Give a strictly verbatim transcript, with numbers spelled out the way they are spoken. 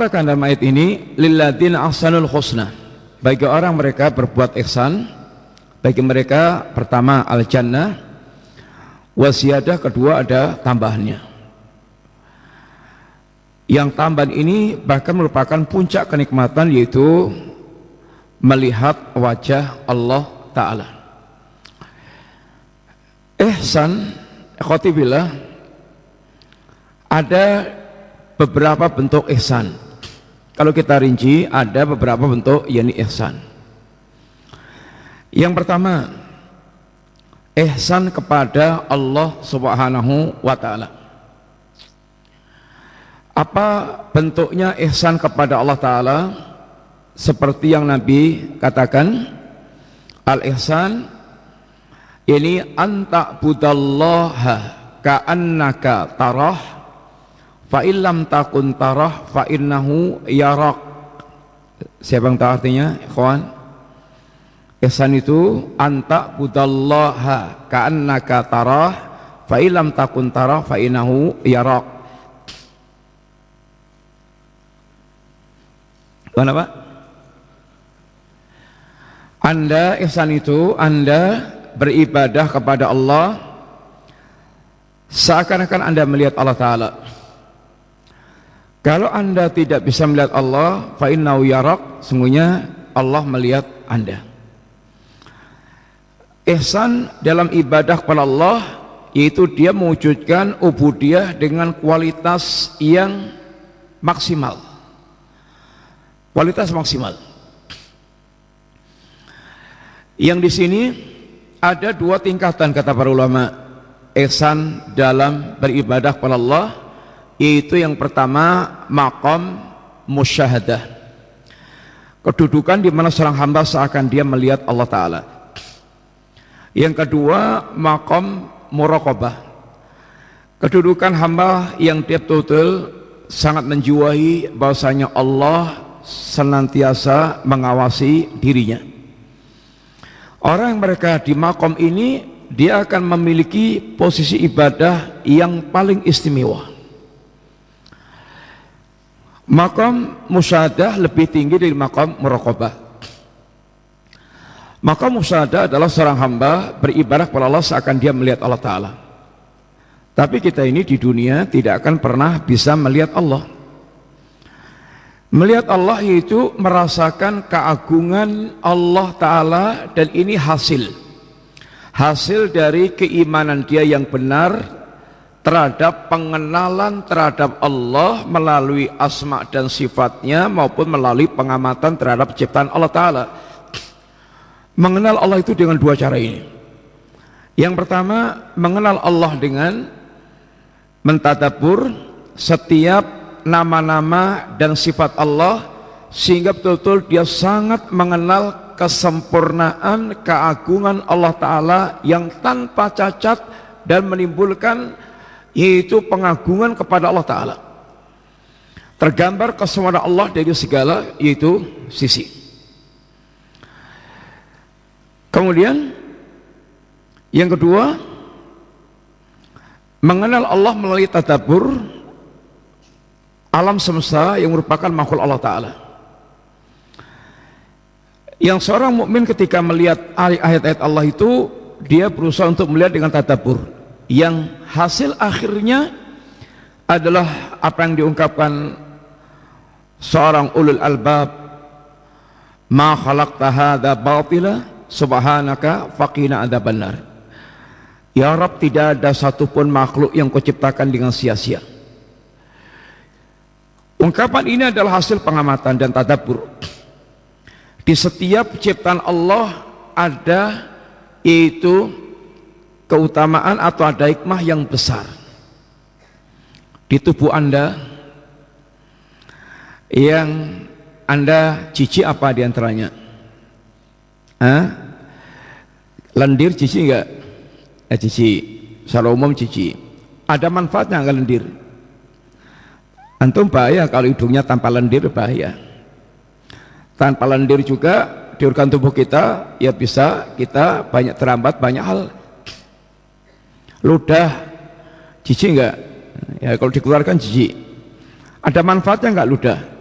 katakan dalam ayat ini, lilladzina ahsanul husna, bagi orang mereka berbuat ihsan, bagi mereka pertama al-jannah, wasiyadah, kedua ada tambahannya. Yang tambahan ini bahkan merupakan puncak kenikmatan, yaitu melihat wajah Allah Ta'ala. Ihsan, ikhwatibillah, ada beberapa bentuk ihsan. Kalau kita rinci, ada beberapa bentuk yakni ihsan. Yang pertama, ihsan kepada Allah Subhanahu wa Ta'ala. Apa bentuknya ihsan kepada Allah Ta'ala? Seperti yang Nabi katakan, al-ihsan ini anta budallaha ka'annaka tarah fa illam takun tarah fa innahu yarak. Siapa yang tahu artinya, ikhwan? Ihsan itu anta budallaha ka'annaka tarah fa illam takun tarah fa innahu yarak. Kenapa? Anda ihsan itu Anda beribadah kepada Allah seakan-akan Anda melihat Allah Ta'ala. Kalau Anda tidak bisa melihat Allah, fa innahu yarak, sungguhnya Allah melihat Anda. Ihsan dalam ibadah kepada Allah yaitu dia mewujudkan ubudiyah dengan kualitas yang maksimal. Kualitas maksimal. Yang di sini ada dua tingkatan kata para ulama ihsan dalam beribadah kepada Allah, yaitu yang pertama maqam musyahadah, kedudukan di mana seorang hamba seakan dia melihat Allah Ta'ala. Yang kedua maqam muraqabah, kedudukan hamba yang dia betul-betul sangat menjiwai bahwasanya Allah senantiasa mengawasi dirinya. Orang yang mereka di makom ini, dia akan memiliki posisi ibadah yang paling istimewa. Makom musyahadah lebih tinggi dari makom muraqabah. Makom musyahadah adalah seorang hamba beribadah kepada Allah seakan dia melihat Allah Ta'ala. Tapi kita ini di dunia tidak akan pernah bisa melihat Allah. Melihat Allah yaitu merasakan keagungan Allah Ta'ala, dan ini hasil hasil dari keimanan dia yang benar terhadap pengenalan terhadap Allah melalui asma dan sifatnya maupun melalui pengamatan terhadap ciptaan Allah Ta'ala. Mengenal Allah itu dengan dua cara ini. Yang pertama, mengenal Allah dengan mentadabbur setiap nama-nama dan sifat Allah, sehingga betul-betul dia sangat mengenal kesempurnaan keagungan Allah Ta'ala yang tanpa cacat dan menimbulkan yaitu pengagungan kepada Allah Ta'ala. Tergambar kesempurnaan Allah dari segala yaitu sisi. Kemudian yang kedua, mengenal Allah melalui tadabbur alam semesta yang merupakan makhluk Allah Ta'ala. Yang seorang mukmin ketika melihat ayat-ayat Allah itu, dia berusaha untuk melihat dengan tadabbur, yang hasil akhirnya adalah apa yang diungkapkan seorang ulul albab, ma khalaqta hadza batila subhanaka faqina adzabannar. Ya Rabb, tidak ada satupun makhluk yang kau ciptakan dengan sia-sia. Ungkapan ini adalah hasil pengamatan dan tadabbur. Di setiap ciptaan Allah ada yaitu keutamaan atau ada hikmah yang besar. Di tubuh Anda yang Anda jijik apa diantaranya? Hah? Lendir jijik enggak? Eh, jijik. Secara umum jijik. Ada manfaatnya enggak lendir? Antum bahaya kalau hidungnya tanpa lendir, bahaya. Tanpa lendir juga di organ tubuh kita ya bisa kita banyak terambat banyak hal. Ludah jijik enggak? Ya kalau dikeluarkan jijik. Ada manfaatnya enggak ludah?